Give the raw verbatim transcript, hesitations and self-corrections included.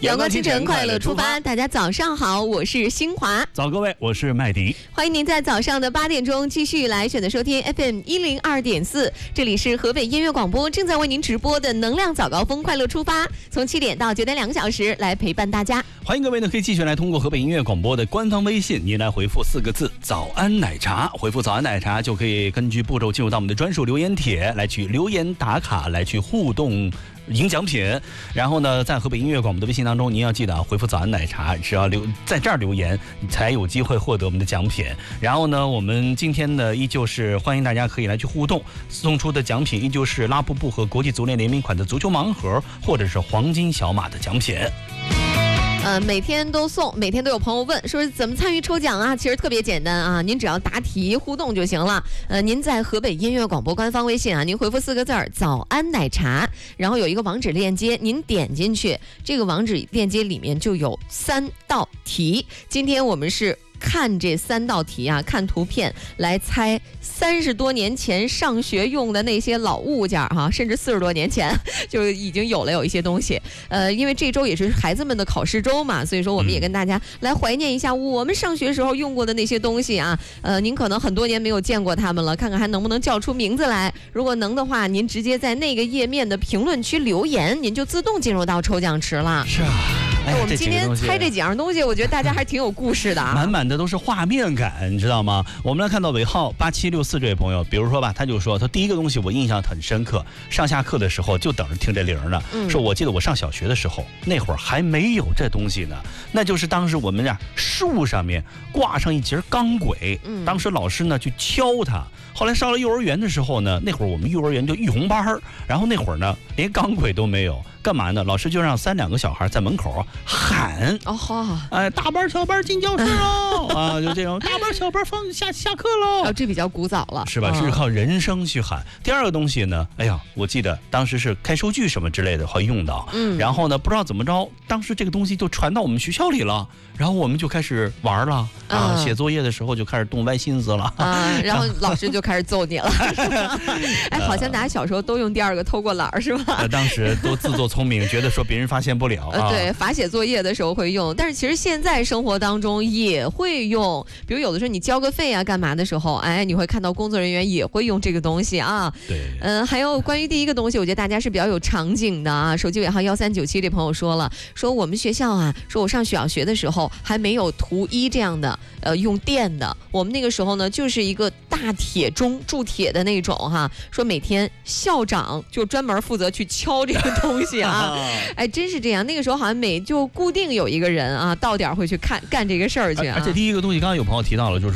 阳光清晨快乐出发，大家早上好，我是新华。 早各位，我是麦迪。 欢迎您在早上的八点钟继续来选择收听 F M 一零二点四，这里是河北音乐广播正在为您直播的能量早高峰快乐出发，从七点到九点两个小时来陪伴大家。 欢迎各位呢，可以继续来通过河北音乐广播的官方微信，您来回复四个字“早安奶茶”，回复“早安奶茶”就可以根据步骤进入到我们的专属留言帖，来去留言打卡，来去互动。赢奖品，然后呢，在河北音乐广播的微信当中，您要记得啊，回复“早安奶茶”，只要留在这儿留言，才有机会获得我们的奖品。然后呢，我们今天呢，依旧是欢迎大家可以来去互动，送出的奖品依旧是拉布布和国际足联联名款的足球盲盒，或者是黄金小马的奖品。 呃，每天都送，每天都有朋友问说怎么参与抽奖啊？其实特别简单啊，您只要答题互动就行了。呃，您在河北音乐广播官方微信啊，您回复四个字儿“早安奶茶”，然后有一个网址链接，您点进去，这个网址链接里面就有三道题。今天我们是看这三道题啊，看图片来猜三十多年前上学用的那些老物件哈、啊，甚至四十多年前就已经有了有一些东西。呃，因为这周也是孩子们的考试周嘛，所以说我们也跟大家来怀念一下我们上学时候用过的那些东西啊。呃，您可能很多年没有见过他们了，看看还能不能叫出名字来。如果能的话，您直接在那个页面的评论区留言，您就自动进入到抽奖池了。 是啊。哎， 我们今天猜这几样东西，我觉得大家还挺有故事的啊， 满满的都是画面感，你知道吗？我们来看到尾号八七六四这位朋友，比如说吧，他就说他第一个东西我印象很深刻，上下课的时候就等着听这铃呢、嗯。说我记得我上小学的时候，那会儿还没有这东西呢，那就是当时我们俩树上面挂上一节钢轨，嗯、当时老师呢去敲它。后来上了幼儿园的时候呢，那会儿我们幼儿园就育红班，然后那会儿呢连钢轨都没有，干嘛呢？老师就让三两个小孩在门口喊， 哦哈， 哎，大班小班进教室喽，啊，就这种大班小班放下下课喽。 哦，这比较古早了， 是吧？是靠人声去喊。第二个东西呢，哎呀，我记得当时是开收据什么之类的会用到，嗯，然后呢，不知道怎么着，当时这个东西就传到我们学校里了，然后我们就开始玩了啊，写作业的时候就开始动歪心思了啊，然后老师就开始揍你了。哎，好像大家小时候都用第二个偷过懒是吧？ 呃，当时都自作聪明，觉得说别人发现不了。 呃，对，罚写作业的时候会用，但是其实现在生活当中也会用，比如有的时候你交个费啊，干嘛的时候，哎，你会看到工作人员也会用这个东西啊。 对， 嗯、呃，还有关于第一个东西，我觉得大家是比较有场景的啊。手机尾号幺三九七这朋友说了，说我们学校啊，说我上小学的时候还没有图一这样的，呃，用电的，我们那个时候呢就是一个大铁钟，铸铁的那种哈。说每天校长就专门负责去敲这个东西啊，哎，真是这样。那个时候好像每就固定有一个人啊，到点会去看干这个事儿去、啊。 而且第一个东西，刚刚有朋友提到了，就是。